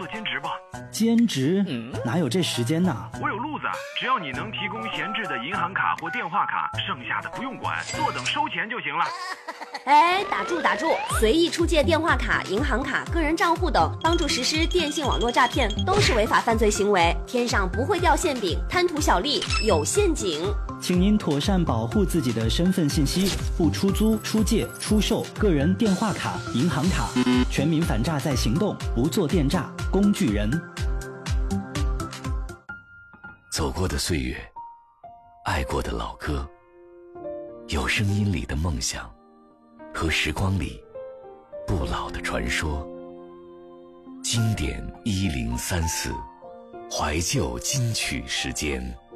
兼职吧。 兼职？哪有这时间呢？ 我有路子，只要你能提供闲置的银行卡或电话卡，剩下的不用管，坐等收钱就行了。 哎，打住！随意出借电话卡、银行卡、个人账户等，帮助实施电信网络诈骗，都是违法犯罪行为。天上不会掉馅饼，贪图小利有陷阱。 请您妥善保护自己的身份信息，不出租、出借、出售个人电话卡、银行卡。全民反诈在行动，不做电诈工具人。 走过的岁月，爱过的老歌，有声音里的梦想，和时光里不老的传说。经典1034，怀旧金曲时间。